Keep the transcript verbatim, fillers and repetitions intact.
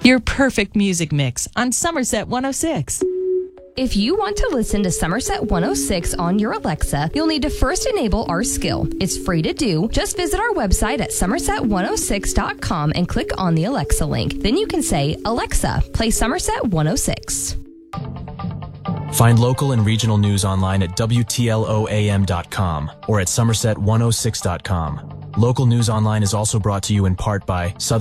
Your perfect music mix on Somerset one oh six. If you want to listen to Somerset one oh six on your Alexa, you'll need to first enable our skill. It's free to do. Just visit our website at somerset one oh six dot com and click on the Alexa link. Then you can say, Alexa, play Somerset one oh six. Find local and regional news online at W T L O A M dot com or at somerset one oh six dot com. Local news online is also brought to you in part by Southern